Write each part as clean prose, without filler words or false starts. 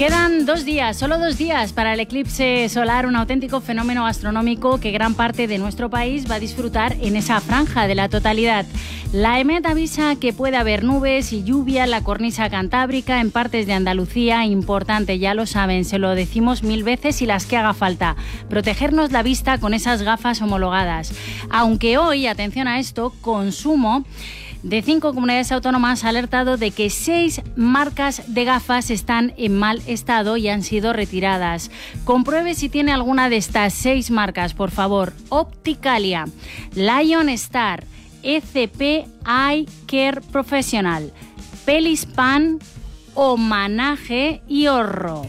Quedan 2 días, solo 2 días para el eclipse solar, un auténtico fenómeno astronómico que gran parte de nuestro país va a disfrutar en esa franja de la totalidad. La EMET avisa que puede haber nubes y lluvia en la cornisa cantábrica, en partes de Andalucía. Importante, ya lo saben, se lo decimos 1000 veces y las que haga falta. Protegernos la vista con esas gafas homologadas. Aunque hoy, atención a esto, Consumo de 5 comunidades autónomas ha alertado de que 6 marcas de gafas están en mal estado y han sido retiradas. Compruebe si tiene alguna de estas 6 marcas, por favor. Opticalia, Lion Star, ECP Eye Care Professional, Pelispan, Homenaje y Horro.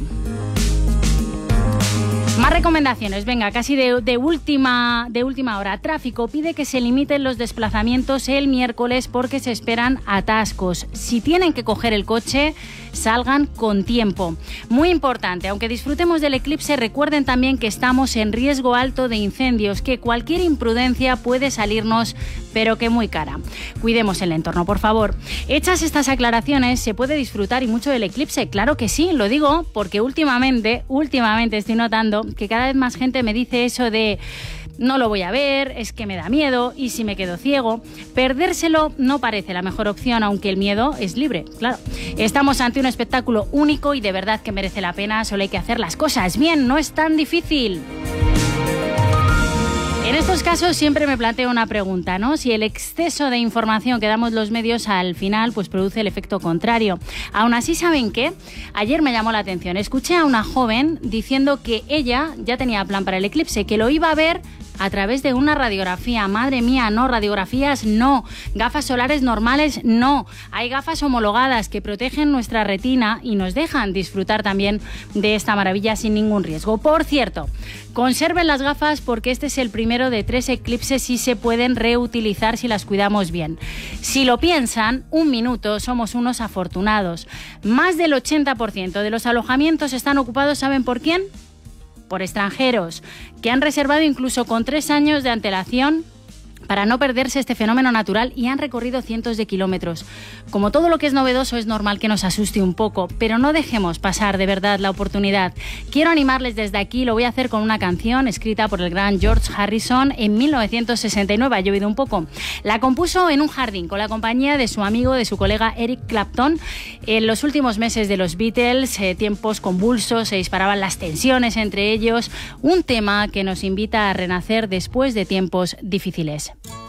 Más recomendaciones, venga, casi de última hora. Tráfico pide que se limiten los desplazamientos el miércoles porque se esperan atascos. Si tienen que coger el coche, salgan con tiempo. Muy importante, aunque disfrutemos del eclipse, recuerden también que estamos en riesgo alto de incendios, que cualquier imprudencia puede salirnos, pero que muy cara. Cuidemos el entorno, por favor. Hechas estas aclaraciones, ¿se puede disfrutar y mucho del eclipse? Claro que sí, lo digo porque últimamente estoy notando que cada vez más gente me dice eso de no lo voy a ver, es que me da miedo, y si me quedo ciego. Perdérselo no parece la mejor opción, aunque el miedo es libre, claro. Estamos ante un espectáculo único y de verdad que merece la pena, solo hay que hacer las cosas bien, no es tan difícil. En estos casos siempre me planteo una pregunta, ¿no? Si el exceso de información que damos los medios al final pues produce el efecto contrario. Aún así, ¿saben qué? Ayer me llamó la atención. Escuché a una joven diciendo que ella ya tenía plan para el eclipse, que lo iba a ver a través de una radiografía. Madre mía, no, radiografías no, gafas solares normales no. Hay gafas homologadas que protegen nuestra retina y nos dejan disfrutar también de esta maravilla sin ningún riesgo. Por cierto, conserven las gafas porque este es el primero de 3 eclipses y se pueden reutilizar si las cuidamos bien. Si lo piensan, un minuto, somos unos afortunados. Más del 80% de los alojamientos están ocupados, ¿saben por quién? Por extranjeros, que han reservado incluso con 3 años de antelación para no perderse este fenómeno natural y han recorrido cientos de kilómetros. Como todo lo que es novedoso, es normal que nos asuste un poco, pero no dejemos pasar de verdad la oportunidad. Quiero animarles desde aquí, lo voy a hacer con una canción escrita por el gran George Harrison en 1969, ha llovido un poco. La compuso en un jardín con la compañía de su amigo, de su colega Eric Clapton. En los últimos meses de los Beatles, tiempos convulsos, se disparaban las tensiones entre ellos, un tema que nos invita a renacer después de tiempos difíciles.